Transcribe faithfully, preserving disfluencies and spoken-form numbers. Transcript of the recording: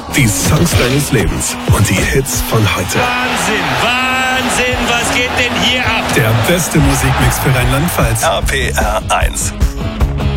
Die Songs deines Lebens und die Hits von heute. Wahnsinn, Wahnsinn, was geht denn hier ab? Der beste Musikmix für Rheinland-Pfalz. R P R eins.